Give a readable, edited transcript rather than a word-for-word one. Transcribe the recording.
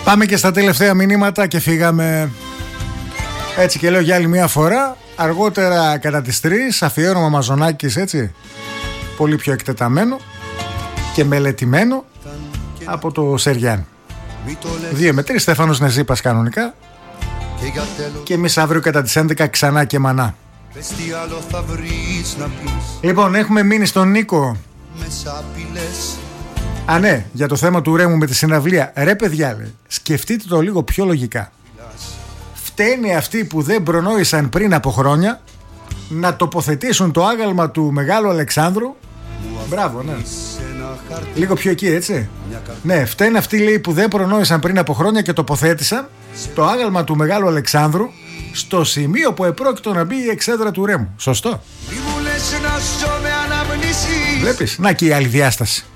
Πάμε και στα τελευταία μηνύματα και φύγαμε. Έτσι και λέω για άλλη μια φορά. Αργότερα κατά τις 3 αφιέρωμα Μαζονάκης, έτσι. Πολύ πιο εκτεταμένο και μελετημένο από το Σεριάν. 2 με 3 Στέφανος Νεζίπας κανονικά. Και εμείς αύριο κατά τις 11 ξανά και μανά. Λοιπόν, έχουμε μείνει στον Νίκο. Α, ναι, για το θέμα του Ρέμου με τη συναυλία. Ρε παιδιά, λέει, σκεφτείτε το λίγο πιο λογικά. Φταίνε αυτοί που δεν προνόησαν πριν από χρόνια να τοποθετήσουν το άγαλμα του Μεγάλου Αλεξάνδρου. Μπράβο, ναι. Λίγο πιο εκεί, έτσι. Ναι, φταίνε αυτοί, λέει, που δεν προνόησαν πριν από χρόνια και τοποθέτησαν το άγαλμα του Μεγάλου Αλεξάνδρου στο σημείο που επρόκειτο να μπει η εξέδρα του Ρέμου. Σωστό. Βλέπεις, να και η άλλη διάσταση.